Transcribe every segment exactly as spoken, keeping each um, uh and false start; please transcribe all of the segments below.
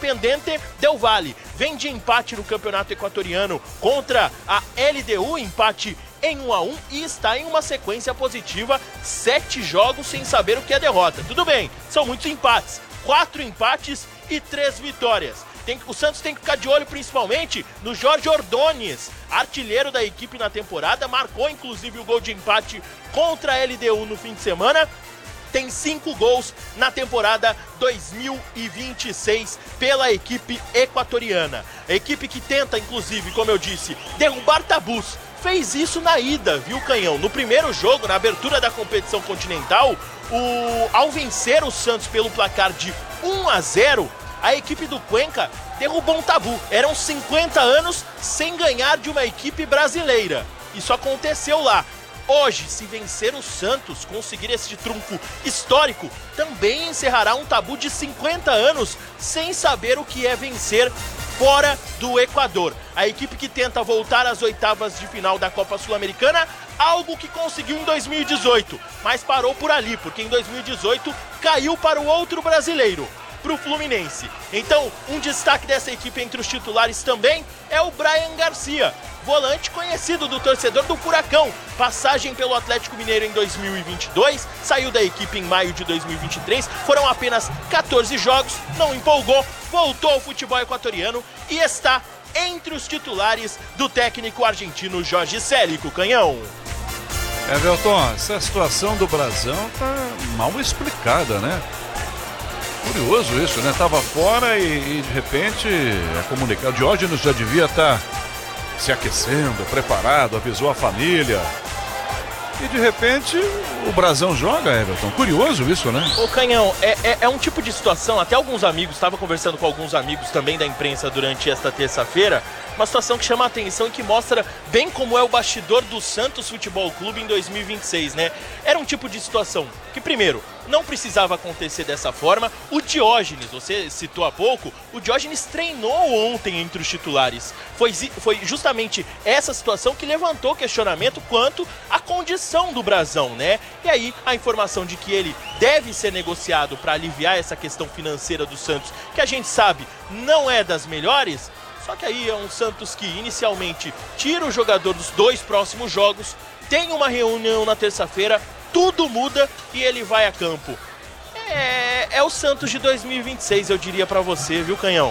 Independente Del Valle vem de empate no campeonato equatoriano contra a L D U, empate em um a um, e está em uma sequência positiva, sete jogos sem saber o que é derrota. Tudo bem, são muitos empates, quatro empates e três vitórias. Tem, o Santos tem que ficar de olho principalmente no Jorge Ordonez, artilheiro da equipe na temporada, marcou inclusive o gol de empate contra a L D U no fim de semana. Tem cinco gols na temporada dois mil e vinte e seis pela equipe equatoriana. A equipe que tenta, inclusive, como eu disse, derrubar tabus. Fez isso na ida, viu, Canhão? No primeiro jogo, na abertura da competição continental, o... ao vencer o Santos pelo placar de um a zero, a equipe do Cuenca derrubou um tabu. Eram cinquenta anos sem ganhar de uma equipe brasileira. Isso aconteceu lá. Hoje, se vencer o Santos, conseguir esse trunfo histórico, também encerrará um tabu de cinquenta anos sem saber o que é vencer fora do Equador. A equipe que tenta voltar às oitavas de final da Copa Sul-Americana, algo que conseguiu em dois mil e dezoito, mas parou por ali, porque em dois mil e dezoito caiu para o outro brasileiro, para o Fluminense. Então, um destaque dessa equipe entre os titulares também é o Brian Garcia, volante conhecido do torcedor do Furacão. Passagem pelo Atlético Mineiro em dois mil e vinte e dois, saiu da equipe em maio de dois mil e vinte e três, foram apenas quatorze jogos, não empolgou, voltou ao futebol equatoriano e está entre os titulares do técnico argentino Jorge Célico. Canhão. Everton, essa situação do Brasão tá mal explicada, né? Curioso isso, né? Tava fora e, e de repente é comunicado. O Diógenes já devia estar se aquecendo, preparado, avisou a família. E de repente o Brasão joga, Everton. Curioso isso, né? Ô Canhão, é, é, é um tipo de situação, até alguns amigos, estava conversando com alguns amigos também da imprensa durante esta terça-feira, uma situação que chama a atenção e que mostra bem como é o bastidor do Santos Futebol Clube em dois mil e vinte e seis, né? Era um tipo de situação que, primeiro, não precisava acontecer dessa forma. O Diógenes, você citou há pouco, o Diógenes treinou ontem entre os titulares. Foi, foi justamente essa situação que levantou questionamento quanto à condição do Brasão, né? E aí, a informação de que ele deve ser negociado para aliviar essa questão financeira do Santos, que a gente sabe não é das melhores. Só que aí é um Santos que inicialmente tira o jogador dos dois próximos jogos, tem uma reunião na terça-feira, tudo muda e ele vai a campo. É, é o Santos de dois mil e vinte e seis, eu diria pra você, viu, Canhão?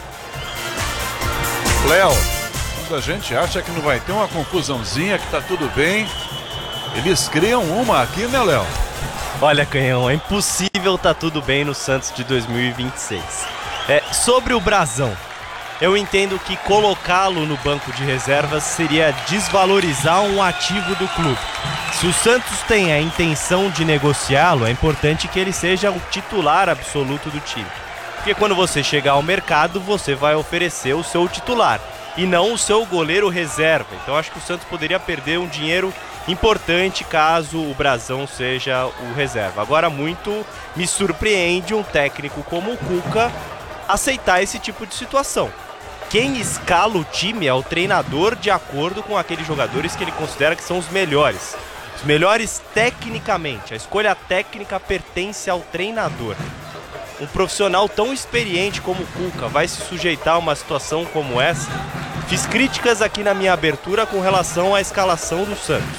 Léo, quando a gente acha que não vai ter uma confusãozinha, que tá tudo bem, eles criam uma aqui, né, Léo? Olha, Canhão, é impossível tá tudo bem no Santos de dois mil e vinte e seis. É, sobre o Brasão, eu entendo que colocá-lo no banco de reservas seria desvalorizar um ativo do clube. Se o Santos tem a intenção de negociá-lo, é importante que ele seja o titular absoluto do time. Porque quando você chegar ao mercado, você vai oferecer o seu titular e não o seu goleiro reserva. Então acho que o Santos poderia perder um dinheiro importante caso o Brasão seja o reserva. Agora, muito me surpreende um técnico como o Cuca aceitar esse tipo de situação. Quem escala o time é o treinador de acordo com aqueles jogadores que ele considera que são os melhores. Os melhores tecnicamente. A escolha técnica pertence ao treinador. Um profissional tão experiente como o Cuca vai se sujeitar a uma situação como essa? Fiz críticas aqui na minha abertura com relação à escalação do Santos.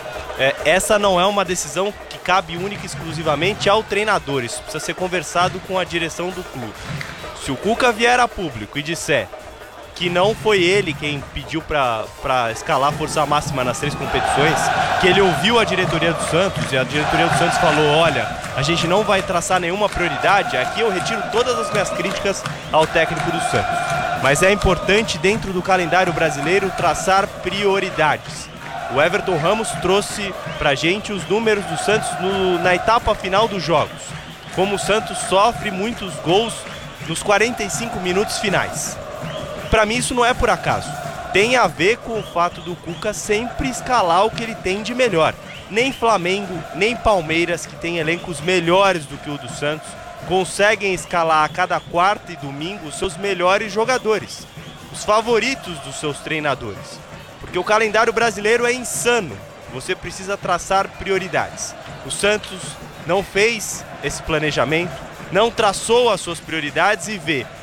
É, essa não é uma decisão que cabe única e exclusivamente ao treinador. Isso precisa ser conversado com a direção do clube. Se o Cuca vier a público e disser que não foi ele quem pediu para escalar a força máxima nas três competições, que ele ouviu a diretoria do Santos e a diretoria do Santos falou, olha, a gente não vai traçar nenhuma prioridade, aqui eu retiro todas as minhas críticas ao técnico do Santos. Mas é importante, dentro do calendário brasileiro, traçar prioridades. O Everton Ramos trouxe pra gente os números do Santos no, na etapa final dos jogos. Como o Santos sofre muitos gols nos quarenta e cinco minutos finais. Para mim isso não é por acaso. Tem a ver com o fato do Cuca sempre escalar o que ele tem de melhor. Nem Flamengo, nem Palmeiras, que tem elencos melhores do que o do Santos, conseguem escalar a cada quarta e domingo os seus melhores jogadores, os favoritos dos seus treinadores. Porque o calendário brasileiro é insano. Você precisa traçar prioridades. O Santos não fez esse planejamento, não traçou as suas prioridades e vê